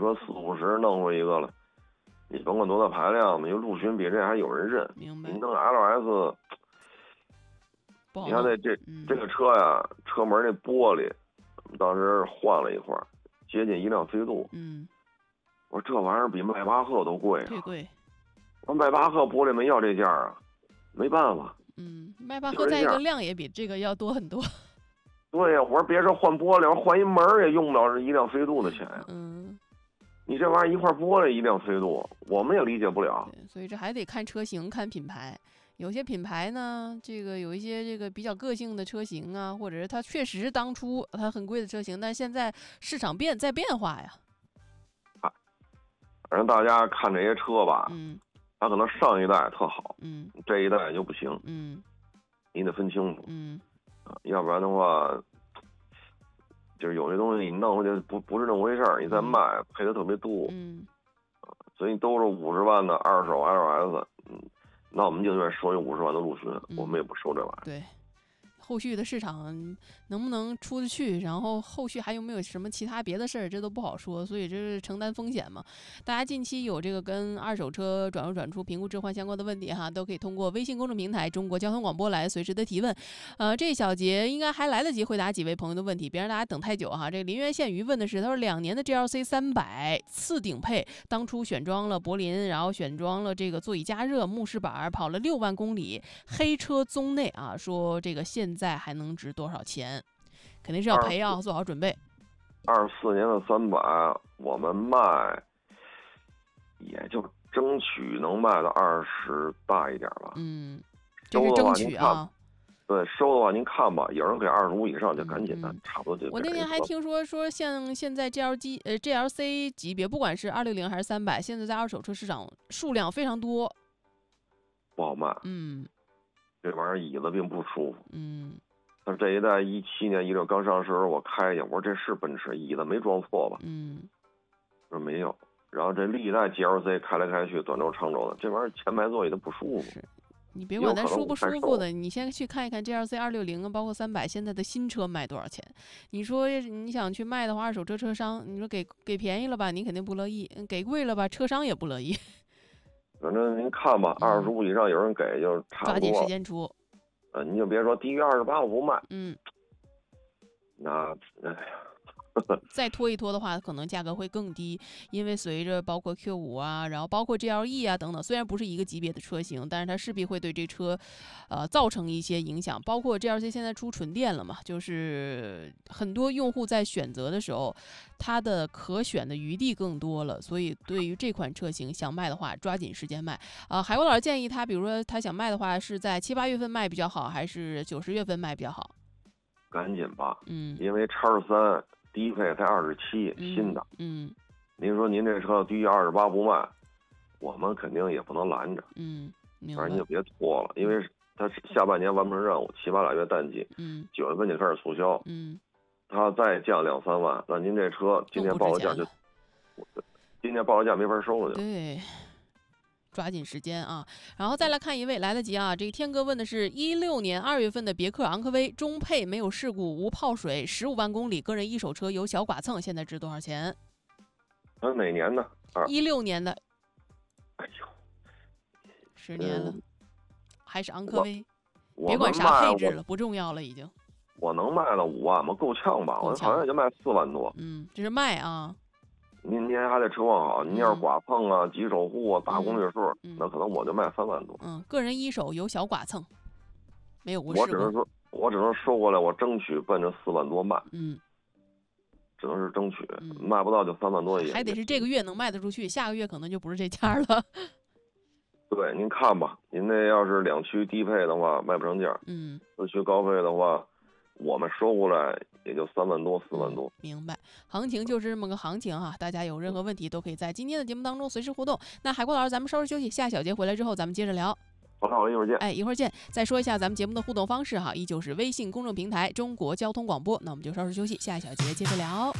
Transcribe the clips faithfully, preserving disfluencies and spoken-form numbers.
说四五十弄出一个了，你甭管多大排量，因为陆巡比这还有人认。 明白。 你弄 L S， 你看这这、嗯、这个车呀，车门那玻璃，当时换了一块，接近一辆飞度。 嗯。 我说这玩意儿比迈巴赫都贵啊。 这贵。 我迈巴赫玻璃没要这价啊，没办法。 嗯，迈巴赫再一个量也比这个要多很多。 对呀、啊，我说别说换玻璃，换一门也用不了一辆飞度的钱呀。 嗯。 你这玩意儿一块玻璃一辆飞度，我们也理解不了。 对，所以这还得看车型、看品牌。有些品牌呢，这个有一些这个比较个性的车型啊，或者是它确实当初它很贵的车型，但现在市场变在变化呀。 啊，反正大家看这些车吧， 嗯， 它可能上一代特好， 嗯， 这一代就不行， 嗯， 你得分清楚， 嗯， 啊，要不然的话。就是有些东西你弄回去不不是那么回事儿，你再卖赔的特别多， 嗯， 所以都是五十万的二手 L S， 嗯，那我们就愿收一五十万的陆巡， 嗯， 我们也不收这玩意儿。 对，后续的市场能不能出得去，然后后续还有没有什么其他别的事儿，这都不好说，所以这是承担风险嘛。大家近期有这个跟二手车转入转出、评估置换相关的问题哈，都可以通过微信公众平台中国交通广播来随时的提问。呃，这一小节应该还来得及回答几位朋友的问题，别让大家等太久哈。这个林源县鱼问的是，他说两年的 G L C 三百次顶配，当初选装了柏林，然后选装了这个座椅加热、目视板，跑了六万公里，黑车棕内啊，说这个现在还能值多少钱？肯定是要赔啊，做好准备。 二四年的三百，我们卖也就争取能卖到二十大一点吧。 嗯，这是争取啊。 对，收的话您看吧，有人给二十五以上就赶紧的，嗯、差不多就。 我那天还听说说，像现在 G L G 呃 G L C 级别，不管是二六零还是三百，现在在二手车市场数量非常多， 不好卖。 嗯， 这玩意儿椅子并不舒服。 嗯。 但这一代一七年一六刚上市时候，我开去，我说这是奔驰，椅子没装错吧？ 嗯， 说没有。然后这历代 G L C 开来开去，短轴长轴的，这玩意儿前排座椅它不舒服。 是，你别管它舒不舒服的，你先去看一看 G L C 二六零啊，包括三百现在的新车卖多少钱？你说你想去卖的话，二手车车商，你说给给便宜了吧，你肯定不乐意；给贵了吧，车商也不乐意。 反正您看吧，二十五以上有人给就差不多。 抓紧时间出。 呃，你就别说低于二十八我不卖。 嗯， 那哎呀， 再拖一拖的话，可能价格会更低，因为随着包括 Q 五啊，然后包括 G L E 啊等等，虽然不是一个级别的车型，但是它势必会对这车，呃，造成一些影响。包括 G L C 现在出纯电了嘛，就是很多用户在选择的时候，它的可选的余地更多了，所以对于这款车型想卖的话，抓紧时间卖。啊、呃，海国老师建议他，比如说他想卖的话，是在七八月份卖比较好，还是九十月份卖比较好？ 赶紧吧， 嗯， 因为叉三。低配才二十七，新的。 嗯， 您说您这车低于二十八不卖，我们肯定也不能拦着。 嗯， 反正你就别拖了，因为它下半年完不成任务，七八俩月淡季。 嗯， 九月份就开始促销。 嗯， 它再降两三万，那您这车今天报个价就，今天报个价没法收了就。 对。抓紧时间啊，然后再来看一位，来得及啊！这个天哥问的是一六年二月份的别克昂科威中配，没有事故，无泡水，十五万公里，个人一手车，有小剐蹭，现在值多少钱？ 它哪年的？ 一六年的。 哎呦， 十年了，嗯、还是昂科威？别管啥配置了，不重要了，已经。 我能卖了五万吗？够呛吧？我好像也就卖四万多。 嗯，这是卖啊。 您您还得车况好，您要是剐碰啊、急守护啊、大功率数， 嗯、 那可能我就卖三万多。 嗯，个人一手有小剐蹭，没有过事故。我只能说，我只能收过来，我争取奔着四万多卖。 嗯， 只能是争取， 嗯、 卖不到就三万多也。 还得是这个月能卖得出去，下个月可能就不是这价了。 对，您看吧，您那要是两驱低配的话，卖不成价。 嗯， 四驱高配的话，我们收过来也就三万多、四万多、 嗯。明白，行情就是这么个行情哈。大家有任何问题都可以在今天的节目当中随时互动。那海国老师，咱们稍事休息，下小节回来之后咱们接着聊。 好，那我一会儿见。 哎，一会儿见。再说一下咱们节目的互动方式哈，依旧是微信公众平台中国交通广播。那我们就稍事休息，下一小节接着聊。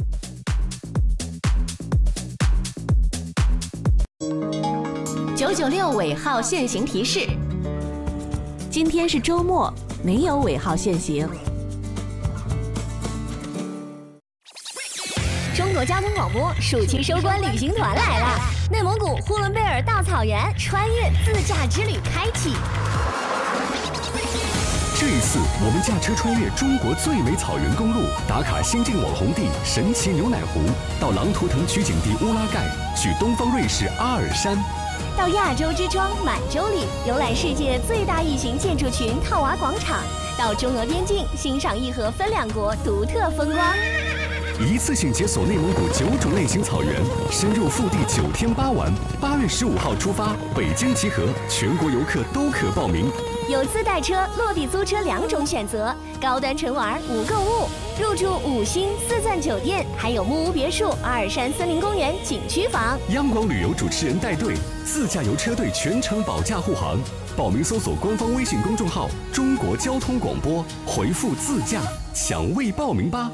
九九六尾号限行提示：今天是周末，没有尾号限行。中国交通广播暑期收官旅行团来了，内蒙古呼伦贝尔大草原穿越自驾之旅开启。 这一次，我们驾车穿越中国最美草原公路，打卡新晋网红地神奇牛奶湖，到狼图腾取景地乌拉盖，去东方瑞士阿尔山， 到亚洲之庄满洲里游览世界最大异形建筑群套娃广场，到中俄边境欣赏义和分两国独特风光。 一次性解锁内蒙古九种类型草原，深入腹地九天八晚。八月十五号出发，北京集合，全国游客都可报名。 有自带车、落地租车两种选择，高端纯玩无购物，入住五星四赞酒店，还有木屋别墅、阿尔山森林公园景区房。 央广旅游主持人带队，自驾游车队全程保驾护航。报名搜索官方微信公众号“中国交通广播”，回复“自驾”抢位报名吧。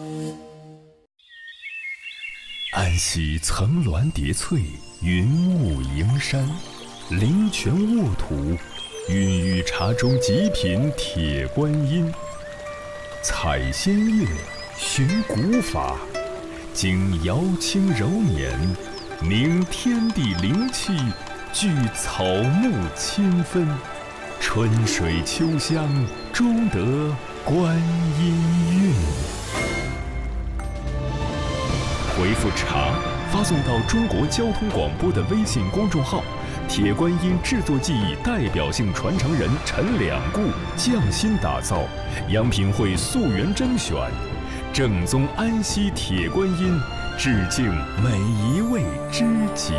安溪层峦叠翠，云雾迎山，灵泉沃土，孕育茶中极品铁观音。采仙乐，寻古法，经瑶清柔年，凝天地灵气，聚草木清芬，春水秋香，终得观音韵。回复茶发送到中国交通广播的微信公众号，铁观音制作技艺代表性传承人陈两固匠心打造，央品会溯源甄选，正宗安溪铁观音，致敬每一位知己。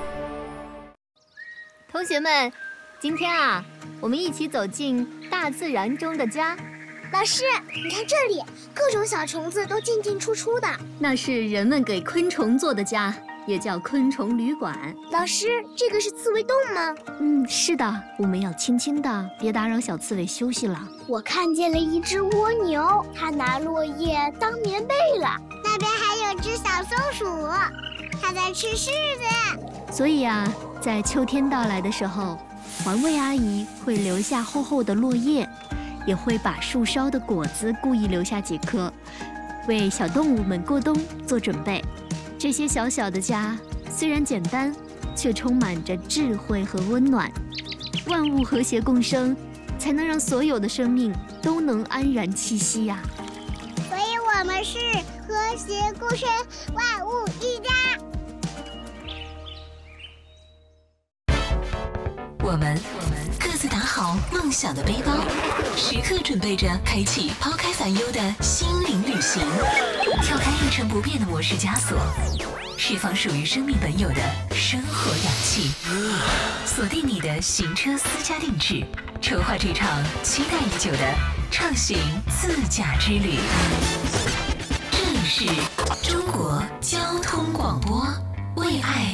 同学们，今天啊，我们一起走进大自然中的家。 老师，你看这里，各种小虫子都进进出出的。 那是人们给昆虫做的家，也叫昆虫旅馆。 老师，这个是刺猬洞吗？ 嗯，是的，我们要轻轻的，别打扰小刺猬休息了。 我看见了一只蜗牛，它拿落叶当棉被了。那边还有只小松鼠，它在吃柿子。 所以啊，在秋天到来的时候，环卫阿姨会留下厚厚的落叶，也会把树梢的果子故意留下几颗，为小动物们过冬做准备。这些小小的家虽然简单，却充满着智慧和温暖。万物和谐共生，才能让所有的生命都能安然栖息呀、啊。 所以我们是和谐共生，万物一家。 我们我们各自打好梦想的背包，时刻准备着开启抛开烦忧的心灵旅行，跳开一成不变的模式枷锁，释放属于生命本有的生活氧气，锁定你的行车私家定制，筹划这场期待已久的畅行自驾之旅。这里是中国交通广播，为爱